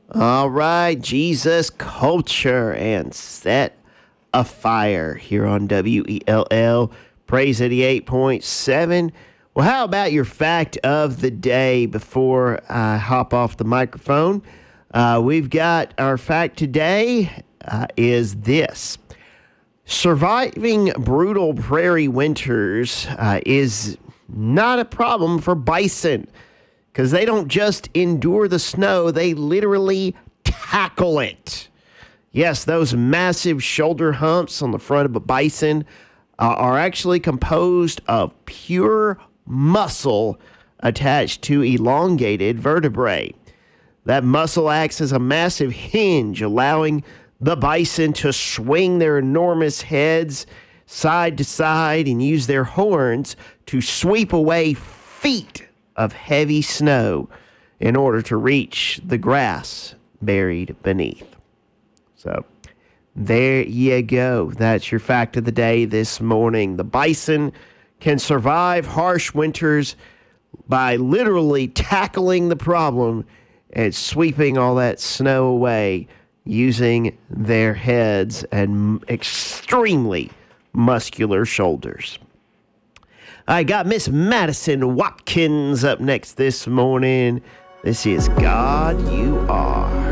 All right, Jesus culture and set afire here on WELL. Praise 88.7. Well, how about your fact of the day before I hop off the microphone? We've got our fact today is this. Surviving brutal prairie winters is not a problem for bison because they don't just endure the snow, they literally tackle it. Yes, those massive shoulder humps on the front of a bison are actually composed of pure muscle attached to elongated vertebrae. That muscle acts as a massive hinge, allowing the bison to swing their enormous heads side to side and use their horns to sweep away feet of heavy snow in order to reach the grass buried beneath. So there you go. That's your fact of the day this morning. The bison can survive harsh winters by literally tackling the problem and sweeping all that snow away using their heads and extremely muscular shoulders. I got Miss Madison Watkins up next this morning. This is God You Are.